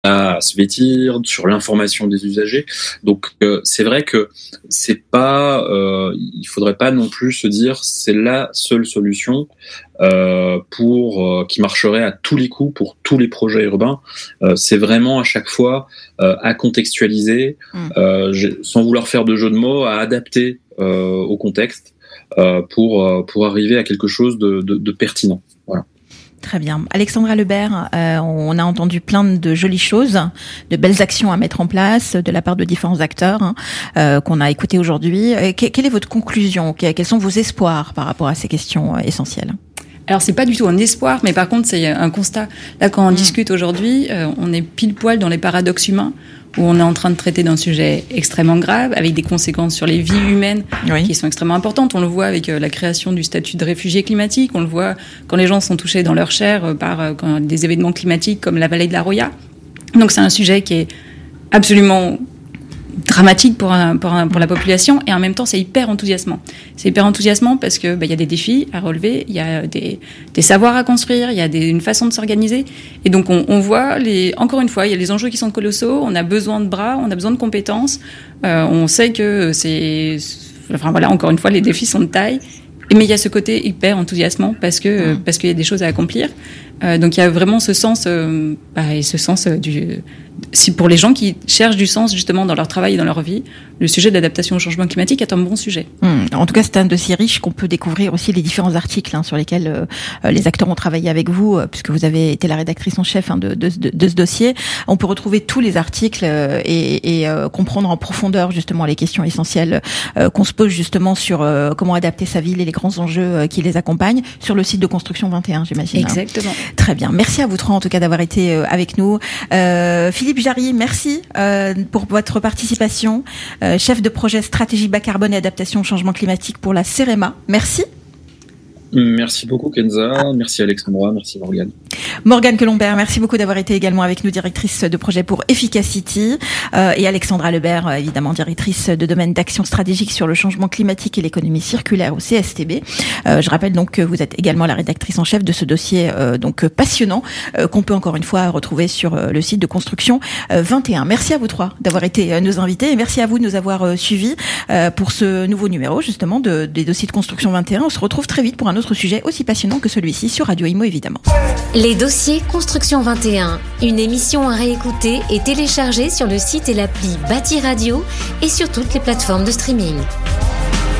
à se vêtir, sur l'information des usagers. Donc c'est vrai que c'est pas, il faudrait pas non plus se dire c'est la seule solution pour qui marcherait à tous les coups pour tous les projets urbains. C'est vraiment à chaque fois à contextualiser, sans vouloir faire de jeu de mots, à adapter au contexte pour arriver à quelque chose de pertinent. Voilà. Très bien. Alexandra Lebert, on a entendu plein de jolies choses, de belles actions à mettre en place de la part de différents acteurs qu'on a écoutés aujourd'hui. Quelle est votre conclusion ? Quels sont vos espoirs par rapport à ces questions essentielles ? Alors, c'est pas du tout un espoir, mais par contre, c'est un constat. Là, quand on discute aujourd'hui, on est pile poil dans les paradoxes humains, où on est en train de traiter d'un sujet extrêmement grave, avec des conséquences sur les vies humaines qui sont extrêmement importantes. On le voit avec la création du statut de réfugié climatique, on le voit quand les gens sont touchés dans leur chair par des événements climatiques comme la vallée de la Roya. Donc c'est un sujet qui est absolument dramatique pour la population, et en même temps c'est hyper enthousiasmant. C'est hyper enthousiasmant parce que y a des défis à relever, il y a des savoirs à construire, il y a une façon de s'organiser, et donc on voit encore une fois il y a les enjeux qui sont colossaux. On a besoin de bras, on a besoin de compétences. On sait que encore une fois les défis sont de taille, mais il y a ce côté hyper enthousiasmant parce qu'il y a des choses à accomplir. Donc il y a vraiment ce sens si pour les gens qui cherchent du sens justement dans leur travail et dans leur vie, le sujet de l'adaptation au changement climatique est un bon sujet. En tout cas, c'est un dossier riche qu'on peut découvrir aussi les différents articles sur lesquels les acteurs ont travaillé avec vous, puisque vous avez été la rédactrice en chef de ce dossier. On peut retrouver tous les articles et comprendre en profondeur justement les questions essentielles qu'on se pose justement sur comment adapter sa ville et les grands enjeux qui les accompagnent sur le site de Construction 21, j'imagine. Exactement. Très bien. Merci à vous trois en tout cas d'avoir été avec nous. Philippe Jarry, merci pour votre participation. Chef de projet stratégie bas carbone et adaptation au changement climatique pour la CEREMA. Merci. Merci beaucoup Kenza, merci Alexandra, merci Morgane. Morgane Colombaert, merci beaucoup d'avoir été également avec nous, directrice de projet pour Efficacity, et Alexandra Lebert, évidemment directrice de domaine d'action stratégique sur le changement climatique et l'économie circulaire au CSTB. Je rappelle donc que vous êtes également la rédactrice en chef de ce dossier passionnant qu'on peut encore une fois retrouver sur le site de Construction 21. Merci à vous trois d'avoir été nos invités et merci à vous de nous avoir suivis pour ce nouveau numéro justement des dossiers de Construction 21. On se retrouve très vite pour un autre sujet aussi passionnant que celui-ci sur Radio Imo évidemment. Les dossiers Construction 21, une émission à réécouter et télécharger sur le site et l'appli Bâti Radio et sur toutes les plateformes de streaming.